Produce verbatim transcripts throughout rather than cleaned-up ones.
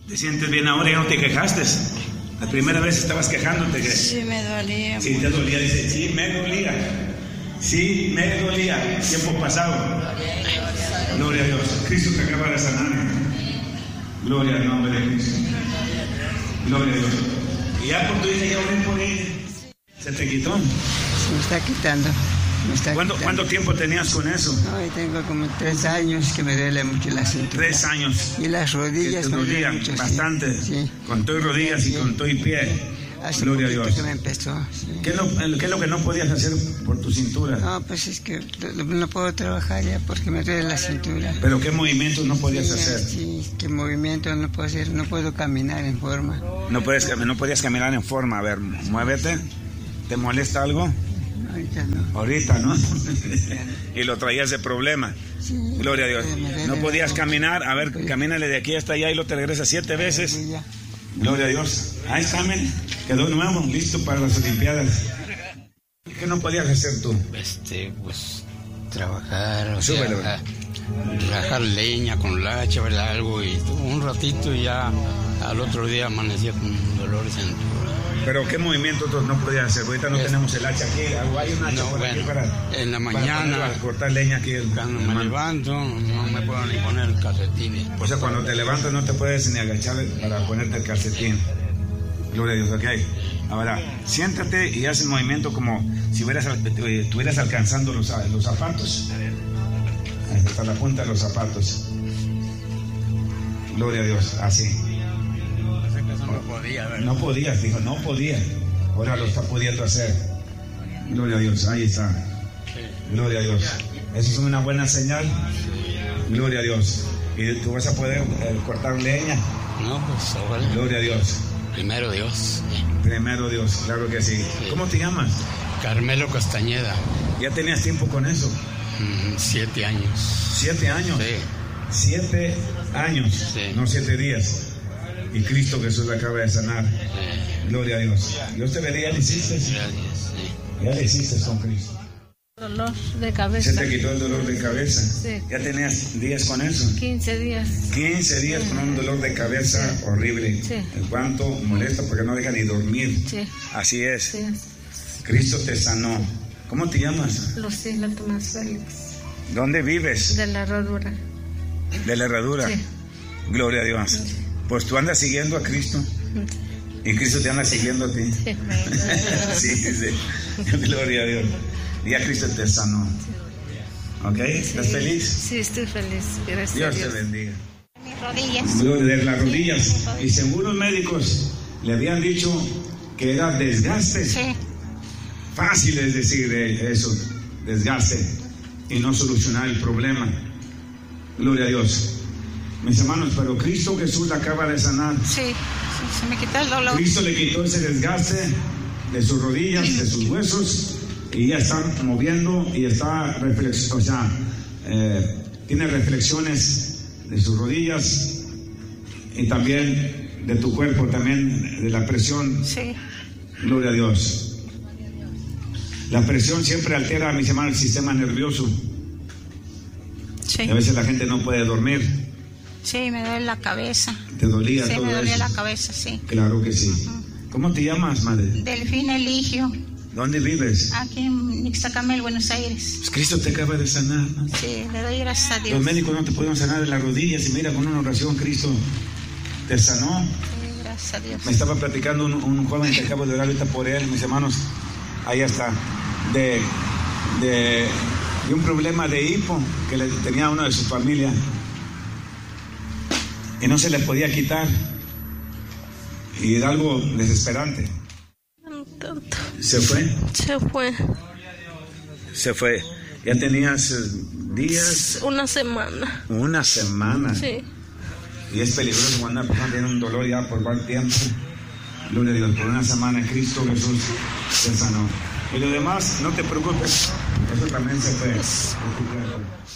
¿Te sientes bien ahora? ¿Ya no te quejaste? La primera vez estabas quejándote. Que... Sí, me dolía. Sí, te dolía. Dice, sí, me dolía. Sí, me dolía. Tiempo pasado. Gloria a Dios. Cristo te acaba de sanar. Gloria al nombre de Cristo. Gloria a Dios. Y ya por tu hija ya oré por ella. ¿Se te quitó? Se me está quitando. Me está ¿Cuánto, quitando. ¿Cuánto tiempo tenías con eso? Hoy tengo como tres años que me duele mucho la cintura. Tres años. Y las rodillas que te me duelen dolían mucho. bastante. Sí. Con todo y rodillas y Sí. con todo y pie. Hace Gloria a poquito Dios. que me empezó. Sí. ¿Qué es, lo, ¿Qué es lo que no podías hacer por tu cintura? No, pues es que no, no puedo trabajar ya porque me duele la cintura. ¿Pero qué movimientos no podías Sí, hacer? Sí, qué movimiento no puedo hacer, no puedo caminar en forma. No, puedes, no podías caminar en forma. A ver, muévete. ¿Te molesta algo? Ahorita no. Ahorita, ¿no? Y lo traías de problema. Sí, Gloria a Dios. me duele No la podías boca. caminar. A ver, camínale de aquí hasta allá y lo te regresas siete veces. Sí, ya. Gloria a Dios. Ahí está, men. Quedó nuevo, listo para las Olimpiadas. ¿Qué no podías hacer tú? Este, pues, trabajar, o Súbelo. sea, rajar leña con la hacha, ¿verdad? Algo, y un ratito y ya al otro día amanecía con dolores en Pero ¿qué movimientos tú no podías hacer? Ahorita no Es- tenemos el hacha aquí. Hay un hacha No, por aquí bueno, para, en la para mañana, poner- para cortar leña aquí. cuando me levanto, no me puedo ni poner calcetines. O sea, cuando te levantas no te puedes ni agachar para ponerte el calcetín. Gloria a Dios, ok. Ahora, siéntate y haz el movimiento como si hubieras, eh, estuvieras alcanzando los, los zapatos. Hasta la punta de los zapatos. Gloria a Dios, así. No podía, ¿verdad? No podías, dijo, no podía. Ahora lo está pudiendo hacer. Gloria a Dios, ahí está. Gloria a Dios. Eso es una buena señal. Gloria a Dios. Y tú vas a poder eh, cortar leña. No, pues, ojalá. Gloria a Dios. Primero Dios. Primero Dios, claro que sí. ¿Cómo te llamas? Carmelo Castañeda, ¿Ya tenías tiempo con eso? mm, siete años. Siete años. Sí. Siete años, Sí. no siete días. Y Cristo Jesús le acaba de sanar. Sí. Gloria a Dios. Dios te bendiga, ya le hiciste. Gracias, sí. Ya le hiciste con Cristo. Dolor de Se cabeza. te quitó el dolor de cabeza. Sí. ¿Ya tenías días con eso? quince días. quince días con un dolor de cabeza horrible. Sí. En cuanto molesta porque no deja ni dormir. Sí. Así es. Sí. Cristo te sanó. ¿Cómo te llamas? Lucila Tomás Félix. ¿Dónde vives? De la herradura. De la herradura. Sí. Gloria a Dios. Pues tú andas siguiendo a Cristo y Cristo te anda siguiendo a ti. Sí. Sí, sí. Gloria a Dios. Y a Cristo te sanó. ¿Ok? ¿Estás Sí. feliz? Sí, estoy feliz. Gracias Dios a te Dios. bendiga. Mis rodillas. Gloria de las rodillas. Y según los médicos le habían dicho que era desgaste. Sí. Fácil es decir eh, eso, desgaste, y no solucionar el problema. Gloria a Dios. Mis hermanos, pero Cristo Jesús la acaba de sanar. Sí, sí, se me quitó el dolor. Cristo le quitó ese desgaste de sus rodillas, de sus huesos, y ya está moviendo y está reflex, o sea, eh, tiene reflexiones de sus rodillas y también de tu cuerpo, también de la presión. Sí, Gloria a Dios. La presión siempre altera, mis hermanos, el sistema nervioso. sí. Y a veces la gente no puede dormir. Sí, me duele la cabeza. Te dolía Sí, todo me dolía eso. la cabeza, sí. Claro que sí. ¿Cómo te llamas, madre? Delfín Eligio, ¿Dónde vives? aquí en Ixtacamel, Buenos Aires. Pues Cristo te acaba de sanar, ¿no? Sí, le doy gracias a Dios. Los médicos no te pudieron sanar de las rodillas y mira, con una oración Cristo te sanó. Sí, gracias a Dios. Me estaba platicando un, un joven que acabo de orar ahorita por él, mis hermanos, ahí está, de, de, de un problema de hipo que le tenía a uno de su familia y no se le podía quitar, y era algo desesperante. Tanto. Se fue, Se fue. se fue. Ya tenías eh, días, Una semana. una semana. Sí. Y es peligroso cuando una persona tiene un dolor ya por varios tiempo. Gloria a Dios, por una semana Cristo Jesús te sanó. Y lo demás, no te preocupes, eso también se fue.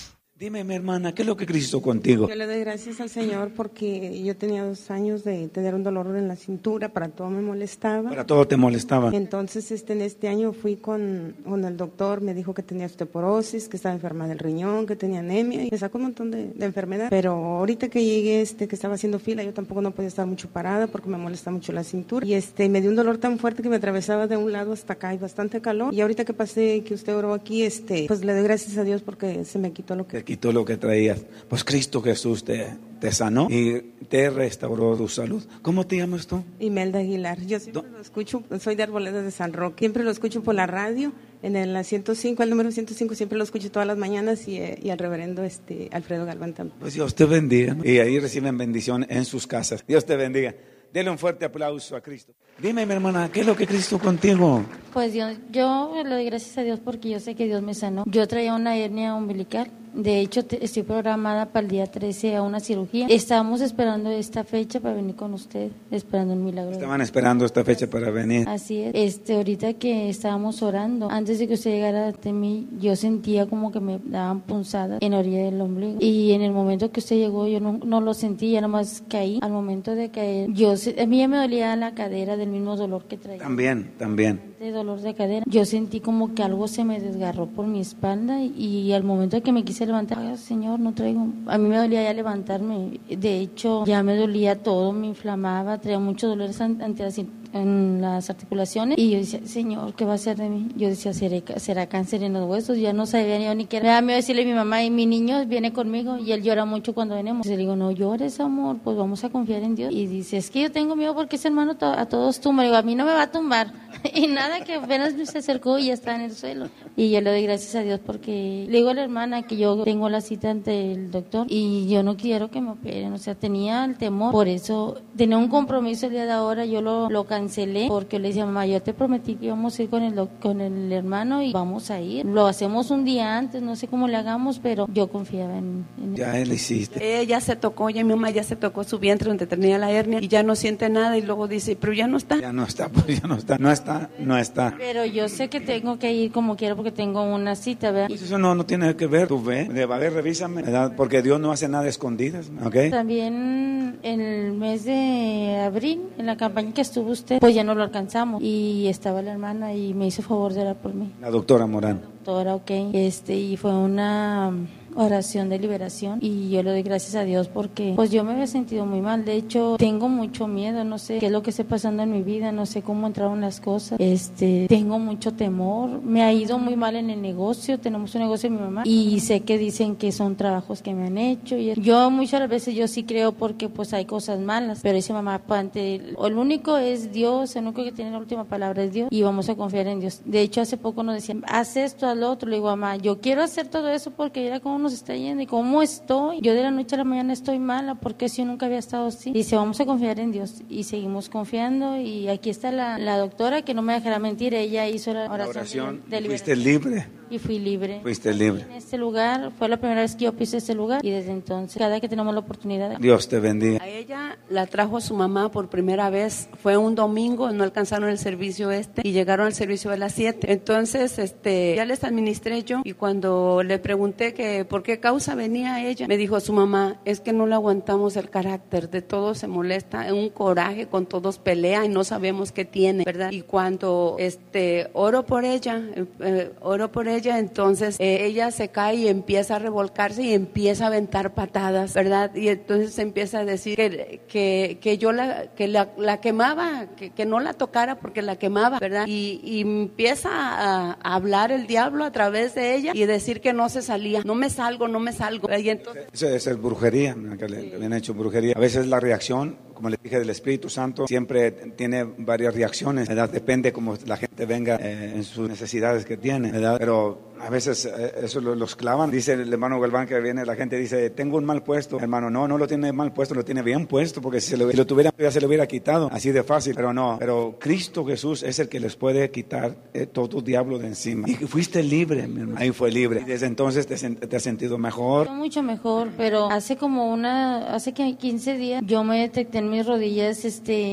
Dime, mi hermana, ¿qué es lo que Cristo contigo? Yo le doy gracias al Señor porque yo tenía dos años de tener un dolor en la cintura, para todo me molestaba. Para todo te molestaba. Entonces, este, en este año fui con, con el doctor, me dijo que tenía osteoporosis, que estaba enferma del riñón, que tenía anemia, y me sacó un montón de, de enfermedades. Pero ahorita que llegué, este, que estaba haciendo fila, yo tampoco no podía estar mucho parada porque me molesta mucho la cintura. Y este, me dio un dolor tan fuerte que me atravesaba de un lado hasta acá, y bastante calor. Y ahorita que pasé, que usted oró aquí, este, pues le doy gracias a Dios porque se me quitó lo que... Te quitó lo que traías. Pues Cristo Jesús te, te sanó y te restauró tu salud. ¿Cómo te llamas tú? Imelda Aguilar. Yo siempre lo escucho, soy de Arboleda de San Roque. Siempre lo escucho por la radio, en el la ciento cinco, el número ciento cinco, siempre lo escucho todas las mañanas, y, y al reverendo este Alfredo Galván también. Pues Dios te bendiga. Y ahí reciben bendición en sus casas. Dios te bendiga. Dele un fuerte aplauso a Cristo. Dime, mi hermana, ¿qué es lo que Cristo contigo? Pues Dios, yo le doy gracias a Dios porque yo sé que Dios me sanó. Yo traía una hernia umbilical. De hecho, te, estoy programada para el día trece a una cirugía. Estábamos esperando esta fecha para venir con usted, esperando un milagro. Estaban esperando esta fecha para venir. Así es. Este, ahorita que estábamos orando, antes de que usted llegara ante mí, yo sentía como que me daban punzadas en la orilla del ombligo. Y en el momento que usted llegó, yo no, no lo sentí, ya nomás caí. Al momento de caer, yo, a mí ya me dolía la cadera del mismo dolor que traía. También, también. De dolor de cadera. Yo sentí como que algo se me desgarró por mi espalda, y, y al momento de que me quise levantar, ay, Señor, no traigo. A mí me dolía ya levantarme. De hecho, ya me dolía todo, me inflamaba, traía muchos dolores ante las, en las articulaciones. Y yo decía, Señor, ¿qué va a hacer de mí? Yo decía, ¿seré, será cáncer en los huesos? Ya no sabía ni, ni qué era. Me da miedo decirle a mi mamá, y mi niño viene conmigo y él llora mucho cuando venimos. Y le digo, no llores, amor, pues vamos a confiar en Dios. Y dice, es que yo tengo miedo porque ese hermano to- a todos tumba. Le digo, a mí no me va a tumbar. Y nada, que apenas se acercó y ya está en el suelo. Y yo le doy gracias a Dios porque le digo a la hermana que yo tengo la cita ante el doctor y yo no quiero que me operen. O sea, tenía el temor. Por eso tenía un compromiso el día de ahora, yo lo, lo cancelé porque le decía, mamá, yo te prometí que íbamos a ir con el, con el hermano y vamos a ir. Lo hacemos un día antes, no sé cómo le hagamos, pero yo confiaba en, en Ya él hiciste. Ella se tocó, ya mi mamá ya se tocó su vientre donde tenía la hernia y ya no siente nada, y luego dice, pero ya no está. Ya no está, pues ya no está, no está, no está. Pero yo sé que tengo que ir como quiera porque tengo una cita, ¿verdad? Pues eso no, no tiene que ver, tú ve, de, a ver, revísame, ¿verdad? Porque Dios no hace nada escondidas, ¿ok? También en el mes de abril, en la campaña que estuvo usted, pues ya no lo alcanzamos y estaba la hermana y me hizo favor de orar por mí. La doctora Morán. Doctora, ok, este, y fue una oración de liberación y yo le doy gracias a Dios porque pues yo me había sentido muy mal. De hecho, tengo mucho miedo, no sé qué es lo que está pasando en mi vida, no sé cómo entraron las cosas, este, tengo mucho temor, me ha ido muy mal en el negocio, tenemos un negocio de mi mamá y sé que dicen que son trabajos que me han hecho y yo muchas veces yo sí creo porque pues hay cosas malas, pero dice mamá, pues, ante el, el único es Dios, el único que tiene la última palabra es Dios y vamos a confiar en Dios. De hecho, hace poco nos decían, haz esto, haz lo otro, le digo, mamá, yo quiero hacer todo eso porque era como nos está yendo y cómo estoy. Yo de la noche a la mañana estoy mala porque si yo nunca había estado así. Dice, vamos a confiar en Dios y seguimos confiando y aquí está la, la doctora que no me dejará mentir, ella hizo la oración, la oración de, de fuiste libre. Y fui libre. Fuiste libre. En este lugar, fue la primera vez que yo pisé este lugar y desde entonces, cada que tenemos la oportunidad. Dios te bendiga. A ella la trajo a su mamá por primera vez, fue un domingo, no alcanzaron el servicio este y llegaron al servicio a las siete. Entonces, este, ya les administré yo y cuando le pregunté que por qué causa venía ella, me dijo su mamá, es que no le aguantamos el carácter, de todos se molesta, un coraje, con todos pelea y no sabemos qué tiene, ¿verdad? Y cuando este oro por ella, eh, oro por ella, entonces eh, ella se cae y empieza a revolcarse y empieza a aventar patadas, ¿verdad? Y entonces empieza a decir que, que, que yo la, que la, la quemaba, que, que no la tocara porque la quemaba, ¿verdad? Y, y empieza a, a hablar el diablo a través de ella y decir que no se salía, no me salgo, no me salgo. Y entonces, eso es, es brujería, que le, le han hecho brujería. A veces la reacción, como le dije, del Espíritu Santo, siempre tiene varias reacciones, ¿verdad? Depende cómo la gente venga eh, en sus necesidades que tiene, ¿verdad? Pero a veces eh, eso lo, los clavan. Dice el hermano Galván que viene, la gente dice, tengo un mal puesto. Hermano, no, no lo tiene mal puesto, lo tiene bien puesto, porque si, se lo, si lo tuviera, ya se lo hubiera quitado, así de fácil. Pero no, pero Cristo Jesús es el que les puede quitar eh, todo diablo de encima. Y fuiste libre, mi hermano. Ahí fue libre. Y desde entonces te, te has sentido mejor. Mucho mejor, pero hace como una, hace quince días yo me detecté en mis rodillas, este...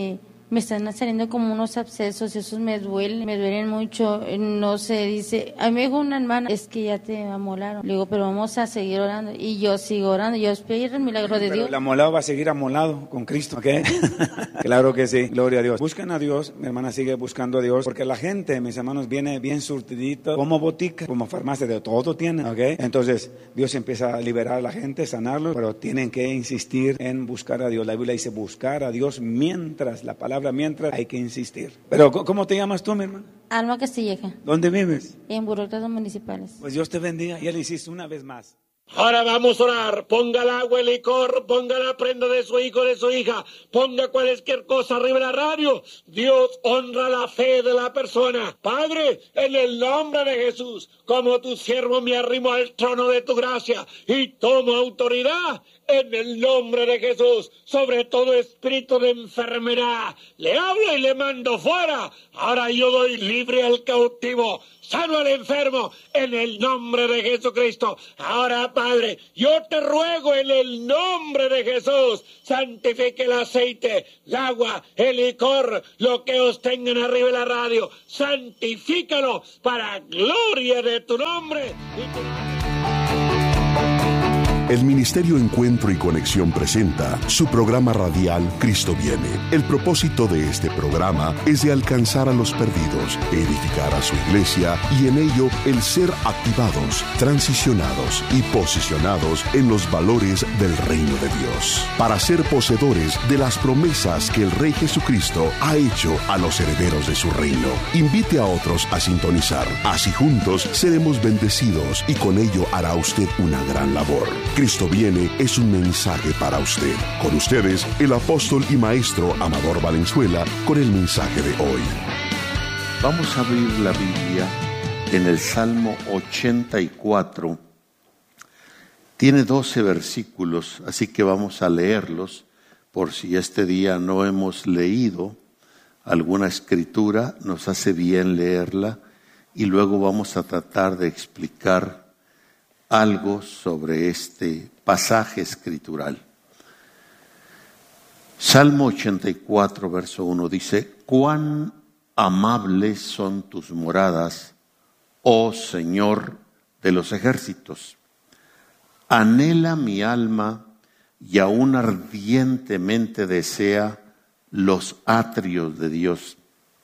me están saliendo como unos abscesos, esos me duelen, me duelen mucho, no sé, dice, a mí me dijo una hermana, es que ya te amolaron. Le digo, pero vamos a seguir orando, y yo sigo orando, yo espero el milagro de Pero Dios. el amolado va a seguir amolado con Cristo, ¿ok? Claro que sí, gloria a Dios. Buscan a Dios, mi hermana sigue buscando a Dios, porque la gente, mis hermanos, viene bien surtidita, como botica, como farmacia, de todo tiene, ¿ok? Entonces, Dios empieza a liberar a la gente, sanarlos, pero tienen que insistir en buscar a Dios. La Biblia dice buscar a Dios mientras, la palabra mientras, hay que insistir. Pero, ¿cómo te llamas tú, mi hermana? Alma Castilleja. ¿Dónde vives? En burócratas municipales. Pues Dios te bendiga, ya le hiciste una vez más. Ahora vamos a orar. Ponga el agua, el licor, ponga la prenda de su hijo, de su hija, ponga cualquier cosa arriba de la radio. Dios honra la fe de la persona. Padre, en el nombre de Jesús, como tu siervo me arrimo al trono de tu gracia y tomo autoridad en el nombre de Jesús sobre todo espíritu de enfermedad. Le hablo y le mando fuera. Ahora yo doy libre al cautivo, sano al enfermo, en el nombre de Jesucristo. Ahora, Padre, yo te ruego en el nombre de Jesús, santifique el aceite, el agua, el licor, lo que os tengan arriba de la radio, santifícalo para gloria de tu nombre. Y tu... El Ministerio Encuentro y Conexión presenta su programa radial Cristo Viene. El propósito de este programa es de alcanzar a los perdidos, edificar a su iglesia y en ello el ser activados, transicionados y posicionados en los valores del reino de Dios, para ser poseedores de las promesas que el Rey Jesucristo ha hecho a los herederos de su reino. Invite a otros a sintonizar. Así juntos seremos bendecidos y con ello hará usted una gran labor. Cristo Viene es un mensaje para usted. Con ustedes, el apóstol y maestro Amador Valenzuela, con el mensaje de hoy. Vamos a abrir la Biblia en el Salmo ochenta y cuatro. Tiene doce versículos, así que vamos a leerlos por si este día no hemos leído alguna escritura, nos hace bien leerla y luego vamos a tratar de explicar algo sobre este pasaje escritural. Salmo ochenta y cuatro, verso uno dice: cuán amables son tus moradas, oh Señor de los ejércitos. Anhela mi alma y aún ardientemente desea los atrios de Dios.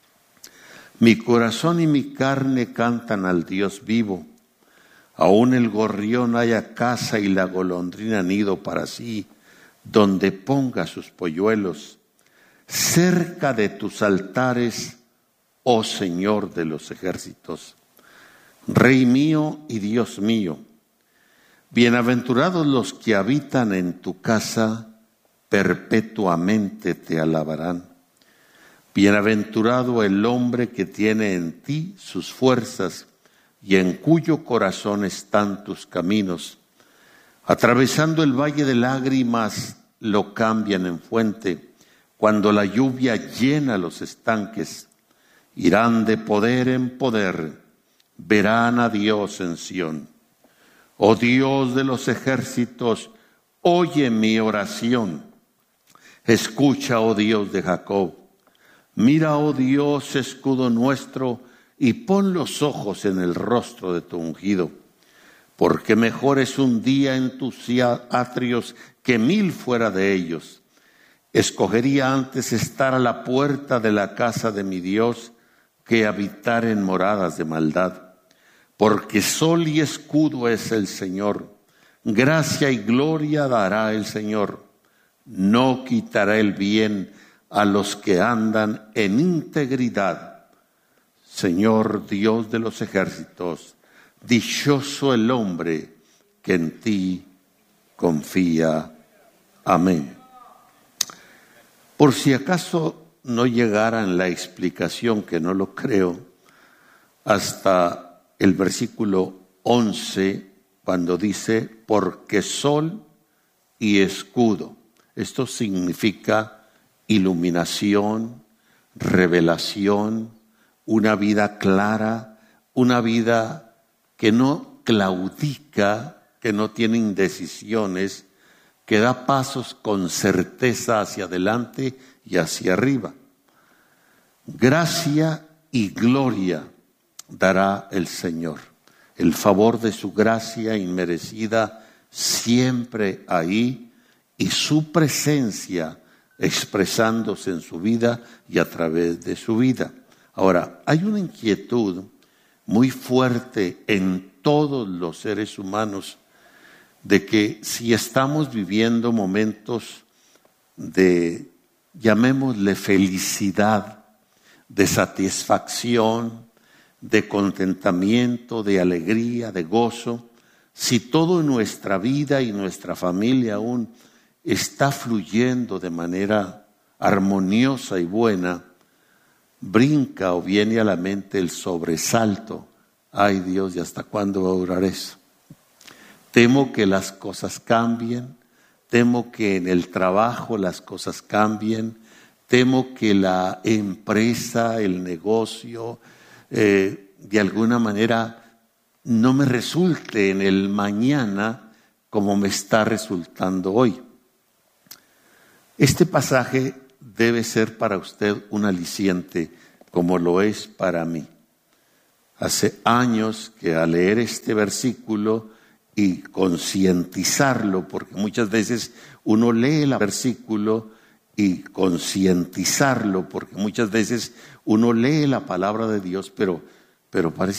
Mi corazón y mi carne cantan al Dios vivo. Aún el gorrión haya casa y la golondrina nido para sí, donde ponga sus polluelos. Cerca de tus altares, oh Señor de los ejércitos, Rey mío y Dios mío. Bienaventurados los que habitan en tu casa, perpetuamente te alabarán. Bienaventurado el hombre que tiene en ti sus fuerzas, y en cuyo corazón están tus caminos. Atravesando el valle de lágrimas, lo cambian en fuente. Cuando la lluvia llena los estanques, irán de poder en poder, verán a Dios en Sión. Oh Dios de los ejércitos, oye mi oración. Escucha, oh Dios de Jacob. Mira, oh Dios, escudo nuestro, y pon los ojos en el rostro de tu ungido, porque mejor es un día en tus atrios que mil fuera de ellos. Escogería antes estar a la puerta de la casa de mi Dios que habitar en moradas de maldad, porque sol y escudo es el Señor, gracia y gloria dará el Señor. No quitará el bien a los que andan en integridad. Señor Dios de los ejércitos, dichoso el hombre que en ti confía. Amén. Por si acaso no llegara en la explicación, que no lo creo, hasta el versículo once, cuando dice, porque sol y escudo. Esto significa iluminación, revelación, una vida clara, una vida que no claudica, que no tiene indecisiones, que da pasos con certeza hacia adelante y hacia arriba. Gracia y gloria dará el Señor. El favor de su gracia inmerecida siempre ahí, y su presencia expresándose en su vida y a través de su vida. Ahora, hay una inquietud muy fuerte en todos los seres humanos de que si estamos viviendo momentos de, llamémosle, felicidad, de satisfacción, de contentamiento, de alegría, de gozo, si todo en nuestra vida y nuestra familia aún está fluyendo de manera armoniosa y buena, brinca o viene a la mente el sobresalto. Ay Dios, ¿y hasta cuándo va a durar eso? Temo que las cosas cambien, temo que en el trabajo las cosas cambien, temo que la empresa, el negocio, eh, de alguna manera no me resulte en el mañana como me está resultando hoy. Este pasaje debe ser para usted un aliciente, como lo es para mí. Hace años que al leer este versículo y concientizarlo, porque muchas veces uno lee el versículo y concientizarlo, porque muchas veces uno lee la palabra de Dios, pero, pero parece